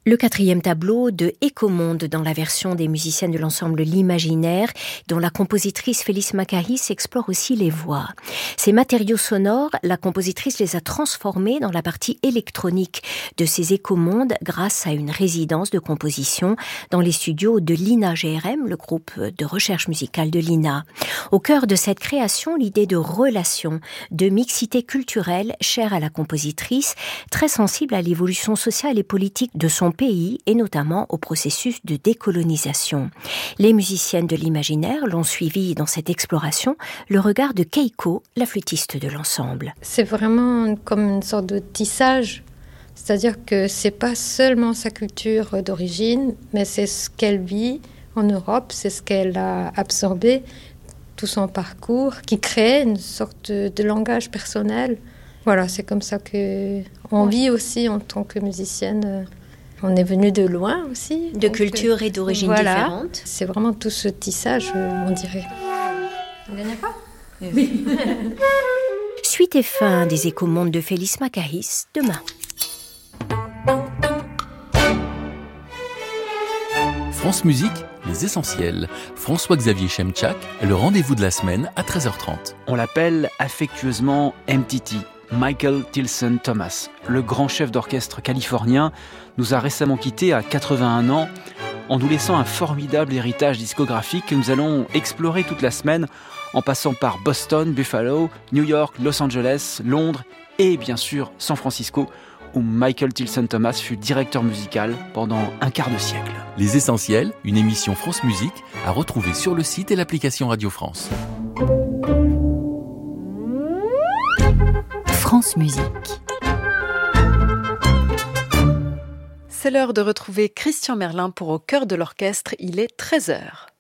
Le quatrième tableau de Écomonde dans la version des musiciennes de l'ensemble L'Imaginaire, dont la compositrice Félix Macahis explore aussi les voix. Ces matériaux sonores, la compositrice les a transformés dans la partie électronique de ces Écomondes grâce à une résidence de composition dans les studios de l'INA GRM, le groupe de recherche musicale de l'INA. Au cœur de cette création, l'idée de relation, de mixité culturelle chère à la compositrice, très sensible à l'évolution sociale et politique de son pays et notamment au processus de décolonisation. Les musiciennes de l'Imaginaire l'ont suivi dans cette exploration, le regard de Keiko, la flûtiste de l'ensemble. C'est vraiment comme une sorte de tissage, c'est-à-dire que c'est pas seulement sa culture d'origine, mais c'est ce qu'elle vit en Europe, c'est ce qu'elle a absorbé, tout son parcours, qui crée une sorte de langage personnel. Voilà, c'est comme ça qu'on vit aussi en tant que musicienne. On est venu de loin aussi. De cultures et d'origines différentes. C'est vraiment tout ce tissage, on dirait. On gagne pas ? Oui. Suite et fin des Écomondes de Félix Macahis, demain. France Musique, les essentiels. François-Xavier Chemchak, le rendez-vous de la semaine à 13h30. On l'appelle affectueusement MTT. Michael Tilson Thomas, le grand chef d'orchestre californien, nous a récemment quittés à 81 ans en nous laissant un formidable héritage discographique que nous allons explorer toute la semaine en passant par Boston, Buffalo, New York, Los Angeles, Londres et bien sûr San Francisco où Michael Tilson Thomas fut directeur musical pendant un quart de siècle. Les Essentiels, une émission France Musique à retrouver sur le site et l'application Radio France. France Musique. C'est l'heure de retrouver Christian Merlin pour Au cœur de l'orchestre. Il est 13h.